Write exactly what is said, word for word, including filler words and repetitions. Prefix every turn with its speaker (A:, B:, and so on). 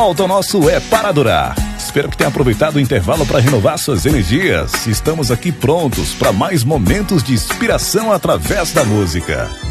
A: Volta ao nosso É Para Durar. Espero que tenha aproveitado o intervalo para renovar suas energias. Estamos aqui prontos para mais momentos de inspiração através da música.